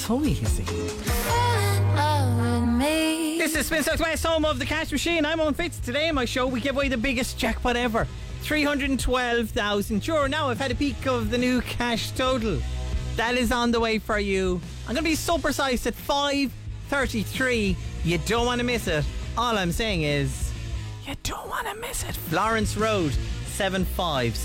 so easy. This is Spin South West, home of the Cash Machine. I'm Owen Fitz. Today on my show, we give away the biggest jackpot ever, €312,000. Now, I've had a peek of the new cash total. That is on the way for you. I'm going to be so precise at 5:33. You don't want to miss it. All I'm saying is, you don't want to miss it. Florence Road, 7-5.